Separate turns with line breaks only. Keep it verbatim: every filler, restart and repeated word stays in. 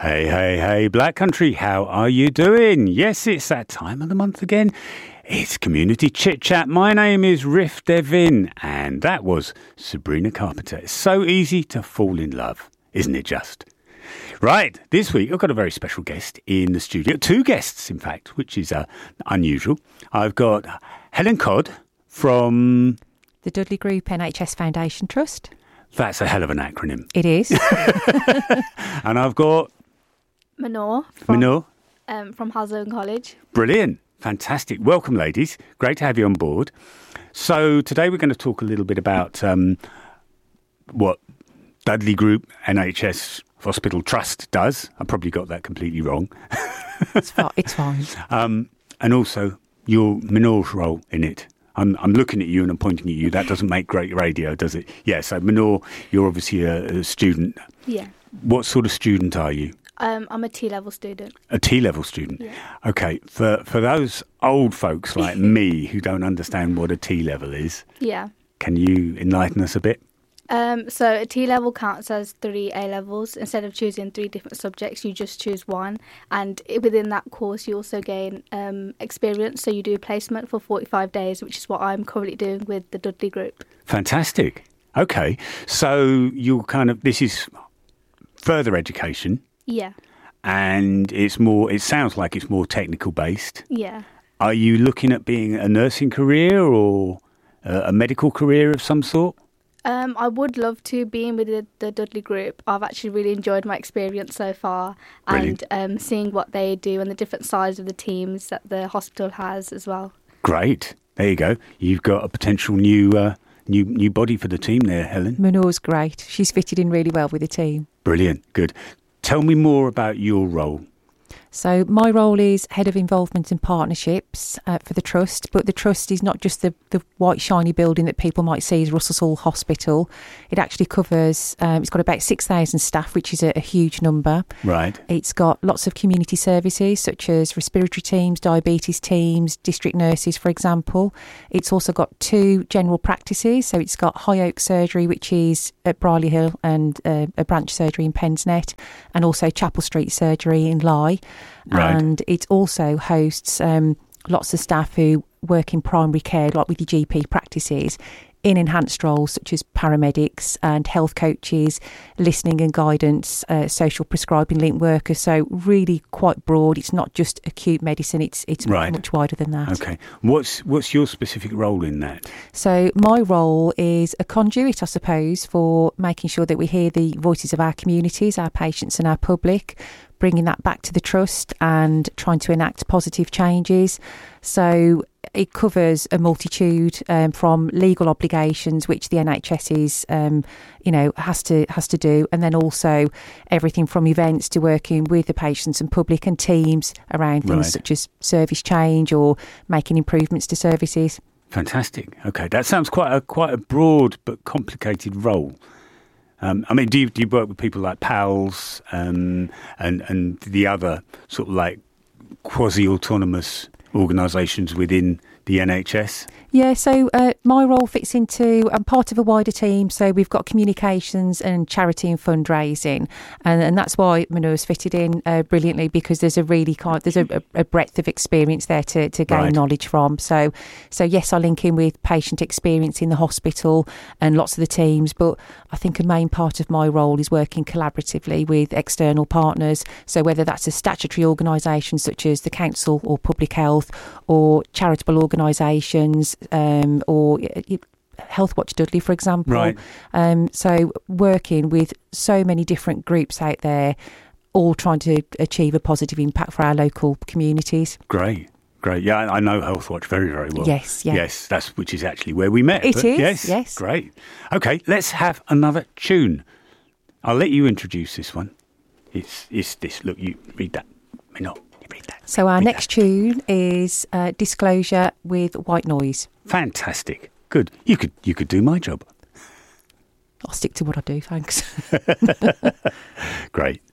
Hey, hey, hey, Black Country, how are you doing? Yes, it's that time of the month again. It's Community Chit Chat. My name is Riff Devin, and that was Sabrina Carpenter. It's so easy to fall in love, isn't it just? Right, this week I've got a very special guest in the studio. Two guests, in fact, which is uh, unusual. I've got Helen Codd from
the Dudley Group N H S Foundation Trust.
That's a hell of an acronym.
It is.
And I've got
Manor from,
Manor.
Um, from Halzone College.
Brilliant. Fantastic. Welcome, ladies. Great to have you on board. So today we're going to talk a little bit about um, what Dudley Group N H S Hospital Trust does. I probably got that completely wrong.
It's fine. It's fine.
Um, and also your Manor's role in it. I'm, I'm looking at you and I'm pointing at you. That doesn't make great radio, does it? Yeah, so Manor, you're obviously a, a student.
Yeah.
What sort of student are you?
Um, I'm a T-level student.
A T-level student?
Yeah.
Okay, for, for those old folks like me who don't understand what a T-level is,
Yeah.
can you enlighten us a bit?
Um, so a T-level counts as three A-levels. Instead of choosing three different subjects, you just choose one. And within that course, you also gain um, experience. So you do placement for forty-five days, which is what I'm currently doing with the Dudley Group.
Fantastic. Okay, so you're kind of, this is further education.
Yeah.
And it's more, it sounds like it's more technical based.
Yeah.
Are you looking at being a nursing career or a, a medical career of some sort?
Um, I would love to be in with the, the Dudley Group. I've actually really enjoyed my experience so far.
Brilliant.
And um, seeing what they do and the different sides of the teams that the hospital has as well.
Great. There you go. You've got a potential new uh, new new body for the team there, Helen.
Manor's great. She's fitted in really well with the team.
Brilliant. Good. Tell me more about your role.
So my role is Head of Involvement and Partnerships uh, for the Trust, but the Trust is not just the, the white shiny building that people might see as Russell Hall Hospital. It actually covers, um, it's got about six thousand staff, which is a, a huge number.
Right.
It's got lots of community services such as respiratory teams, diabetes teams, district nurses, for example. It's also got two general practices. So it's got High Oak Surgery, which is at Brierley Hill, and uh, a branch surgery in Pensnet, and also Chapel Street Surgery in Lye.
Right.
And it also hosts um, lots of staff who work in primary care, like with your G P practices, in enhanced roles such as paramedics and health coaches, listening and guidance, uh, social prescribing link workers. So really quite broad. It's not just acute medicine. It's it's
Right.
much wider than that.
Okay. What's what's your specific role in that?
So my role is a conduit, I suppose, for making sure that we hear the voices of our communities, our patients and our public, bringing that back to the Trust and trying to enact positive changes. So it covers a multitude um, from legal obligations, which the N H S is, um, you know, has to has to do, and then also everything from events to working with the patients and public and teams around things
Right.
such as service change or making improvements to services.
Fantastic. Okay, that sounds quite a quite a broad but complicated role. Um, I mean, do you do you work with people like PALS um, and and the other sort of like quasi-autonomous organisations within the N H S?
Yeah, so uh, my role fits into, I'm part of a wider team, so we've got communications and charity and fundraising, and, and that's why Manor's fitted in uh, brilliantly, because there's a really kind, there's a, a breadth of experience there to, to gain
Right.
knowledge from. So, so yes, I link in with patient experience in the hospital and lots of the teams, but I think a main part of my role is working collaboratively with external partners. So whether that's a statutory organisation such as the Council or Public Health, or charitable organisations, um, or uh, Health Watch Dudley, for example.
Right.
Um, so working with so many different groups out there, all trying to achieve a positive impact for our local communities.
Great. Great. Yeah, I I know Healthwatch very, very well.
Yes, yeah.
Yes, that's which is actually where we met.
It
but
is,
Yes.
yes.
Great. Okay, let's have another tune. I'll let you introduce this one. It's it's this. Look, you read that. Me not. You read that.
So our
Read
next
that.
tune is uh, Disclosure with White Noise.
Fantastic. Good. You could you could do my job.
I'll stick to what I do, thanks.
Great.